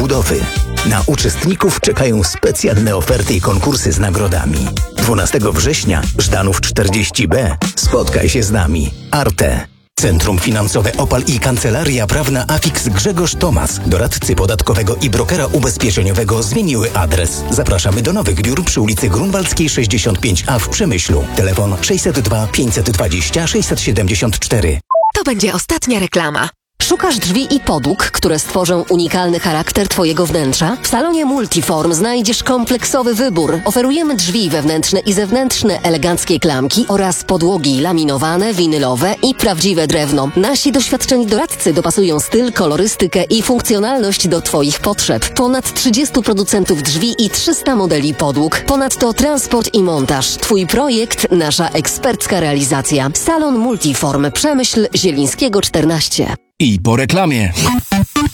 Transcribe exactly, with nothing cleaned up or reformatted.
budowy. Na uczestników czekają specjalne oferty i konkursy z nagrodami. dwunastego września, Żdanów czterdzieści B. Spotkaj się z nami. Arte. Centrum Finansowe Opal i Kancelaria Prawna Afix Grzegorz Tomas, doradcy podatkowego i brokera ubezpieczeniowego zmieniły adres. Zapraszamy do nowych biur przy ulicy Grunwaldzkiej sześćdziesiąt pięć A w Przemyślu. Telefon sześćset dwa pięćset dwadzieścia sześćset siedemdziesiąt cztery. To będzie ostatnia reklama. Szukasz drzwi i podłóg, które stworzą unikalny charakter Twojego wnętrza? W salonie Multiform znajdziesz kompleksowy wybór. Oferujemy drzwi wewnętrzne i zewnętrzne, eleganckie klamki oraz podłogi laminowane, winylowe i prawdziwe drewno. Nasi doświadczeni doradcy dopasują styl, kolorystykę i funkcjonalność do Twoich potrzeb. Ponad trzydziestu producentów drzwi i trzysta modeli podłóg. Ponadto transport i montaż. Twój projekt, nasza ekspercka realizacja. Salon Multiform, Przemyśl, Zielińskiego czternaście. I po reklamie.